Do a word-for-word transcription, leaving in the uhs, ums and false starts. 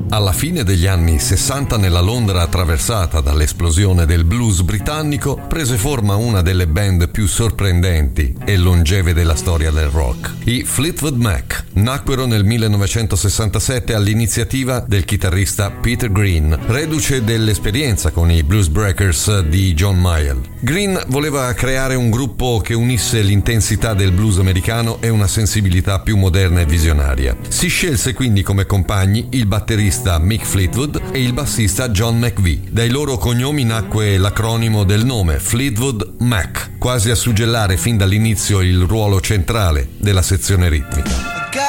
Alla fine degli anni sessanta, nella Londra attraversata dall'esplosione del blues britannico, prese forma una delle band più sorprendenti e longeve della storia del rock. I Fleetwood Mac nacquero nel millenovecentosessantasette all'iniziativa del chitarrista Peter Green, reduce dell'esperienza con i Blues Breakers di John Mayall. Green voleva creare un gruppo che unisse l'intensità del blues americano e una sensibilità più moderna e visionaria. Si scelse quindi come compagni il batterista Mick Fleetwood e il bassista John McVie. Dai loro cognomi nacque l'acronimo del nome, Fleetwood Mac, quasi a suggellare fin dall'inizio il ruolo centrale della sezione ritmica.